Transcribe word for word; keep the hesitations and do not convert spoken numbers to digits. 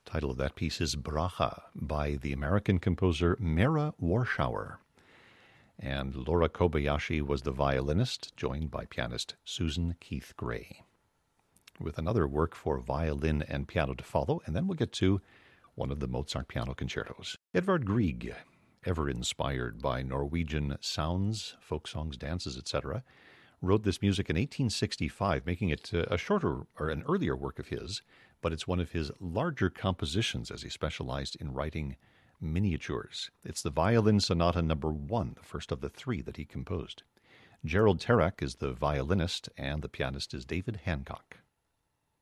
Title of that piece is Bracha by the American composer Mera Warshauer. And Laura Kobayashi was the violinist, joined by pianist Susan Keith Gray. With another work for violin and piano to follow, and then we'll get to one of the Mozart piano concertos. Edvard Grieg, ever inspired by Norwegian sounds, folk songs, dances, et cetera, wrote this music in eighteen sixty-five, making it a shorter or an earlier work of his, but it's one of his larger compositions as he specialized in writing miniatures. It's the Violin Sonata number one, the first of the three that he composed. Gerald Terak is the violinist, and the pianist is David Hancock.